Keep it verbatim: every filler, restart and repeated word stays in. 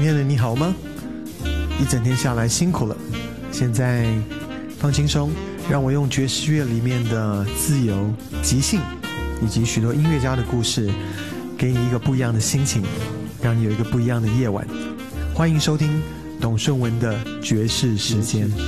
天的你好吗？一整天下来辛苦了，现在放轻松，让我用爵士乐里面的自由、即兴以及许多音乐家的故事，给你一个不一样的心情，让你有一个不一样的夜晚。欢迎收听董顺文的爵士时间。